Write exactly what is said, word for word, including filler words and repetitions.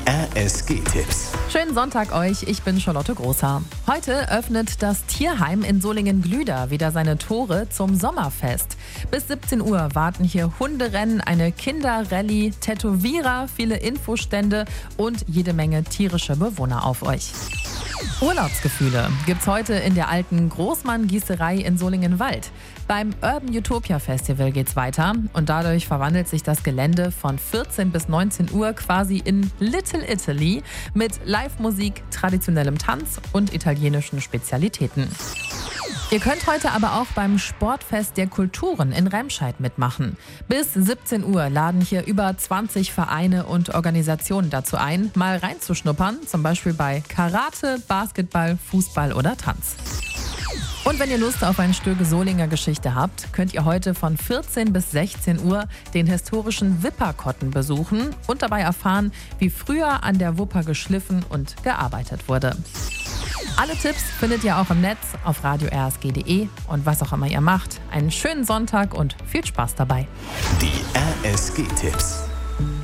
R S G-Tipps. Schönen Sonntag euch, ich bin Charlotte Großhaar. Heute öffnet das Tierheim in Solingen-Glüder wieder seine Tore zum Sommerfest. Bis siebzehn Uhr warten hier Hunderennen, eine Kinderrallye, Tätowierer, viele Infostände und jede Menge tierische Bewohner auf euch. Urlaubsgefühle gibt's heute in der alten Großmann-Gießerei in Solingen-Wald. Beim Urban Utopia Festival geht's weiter und dadurch verwandelt sich das Gelände von vierzehn bis neunzehn Uhr quasi in Little Italy mit Live-Musik, traditionellem Tanz und italienischen Spezialitäten. Ihr könnt heute aber auch beim Sportfest der Kulturen in Remscheid mitmachen. Bis siebzehn Uhr laden hier über zwanzig Vereine und Organisationen dazu ein, mal reinzuschnuppern, zum Beispiel bei Karate, Basketball, Fußball oder Tanz. Und wenn ihr Lust auf eine Stöge Solinger Geschichte habt, könnt ihr heute von vierzehn bis sechzehn Uhr den historischen Wipperkotten besuchen und dabei erfahren, wie früher an der Wupper geschliffen und gearbeitet wurde. Alle Tipps findet ihr auch im Netz auf radio r s g punkt d e und was auch immer ihr macht. Einen schönen Sonntag und viel Spaß dabei. Die R S G-Tipps.